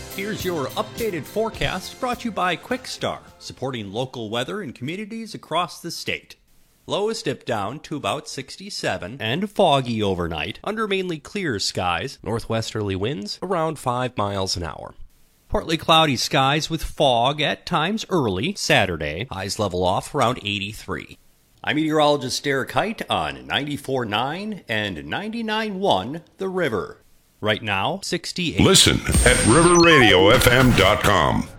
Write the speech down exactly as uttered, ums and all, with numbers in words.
Here's your updated forecast brought to you by QuickStar, supporting local weather in communities across the state. Lows dip down to about sixty-seven and foggy overnight under mainly clear skies. Northwesterly winds around five miles an hour. Partly cloudy skies with fog at times early Saturday. Highs level off around eighty-three. I'm meteorologist Derek Height on ninety-four point nine and ninety-nine point one The River. Right now, sixty-eight. Listen at river radio f m dot com.